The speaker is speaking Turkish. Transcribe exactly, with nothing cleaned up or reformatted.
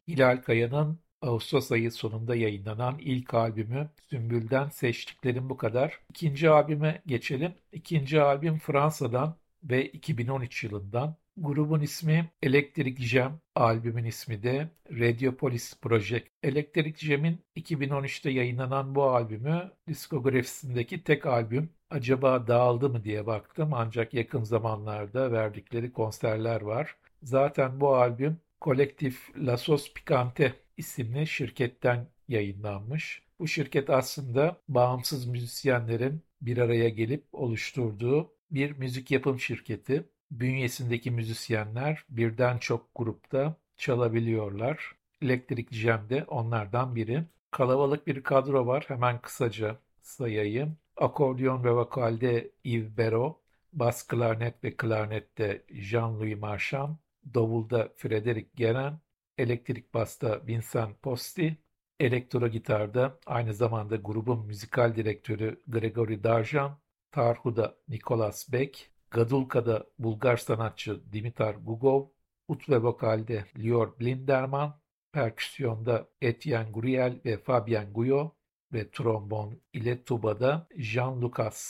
Hilal Kaya'nın Ağustos ayı sonunda yayınlanan ilk albümü Sümbül'den seçtiklerim bu kadar. İkinci albüme geçelim. İkinci albüm Fransa'dan ve iki bin on üç yılından. Grubun ismi Electric Jam, albümün ismi de Radiopolis Project. Electric Jam'in iki bin on üçte yayınlanan bu albümü diskografisindeki tek albüm. Acaba dağıldı mı diye baktım ancak yakın zamanlarda verdikleri konserler var. Zaten bu albüm Kolektif La Sos Picante isimli şirketten yayınlanmış. Bu şirket aslında bağımsız müzisyenlerin bir araya gelip oluşturduğu bir müzik yapım şirketi. Bünyesindeki müzisyenler birden çok grupta çalabiliyorlar. Electric Jam de onlardan biri. Kalabalık bir kadro var. Hemen kısaca sayayım. Akordeon ve vokalde Yves Berraud, bas klarnet ve klarnette Jean-Louis Marchand, davulda Frédéric Guérin, elektrik basta Vincent Posti, elektro gitarda aynı zamanda grubun müzikal direktörü Gregory Darjan, tarhuda Nicolas Beck, gadulkada Bulgar sanatçı Dimitar Gugov, ut ve vokalde Lior Blinderman, perküsyonda Etienne Guriel ve Fabien Guyot ve trombon ile tubada Jean Lucas